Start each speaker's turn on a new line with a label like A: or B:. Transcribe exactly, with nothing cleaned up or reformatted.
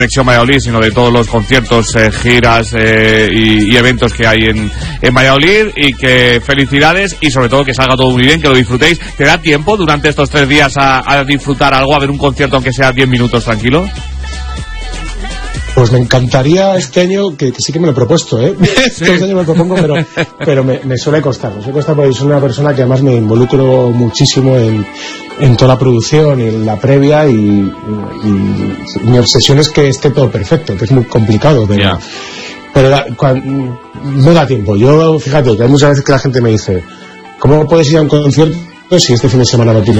A: Conexión Valladolid, sino de todos los conciertos, eh, giras eh, y, y eventos que hay en, en Valladolid, y que felicidades y sobre todo que salga todo muy bien, que lo disfrutéis. ¿Te da tiempo durante estos tres días a, a disfrutar algo, a ver un concierto aunque sea diez minutos tranquilo?
B: Pues me encantaría este año, que, que sí que me lo he propuesto, ¿eh? Sí. Todos los años me lo propongo, pero, pero me, me suele costar. Me suele costar porque soy una persona que además me involucro muchísimo en, en toda la producción y en la previa, y, y, y mi obsesión es que esté todo perfecto, que es muy complicado, pero, yeah. pero la, cuando, no da tiempo. Yo, fíjate, que hay muchas veces que la gente me dice, ¿cómo puedes ir a un concierto si este fin de semana no tienes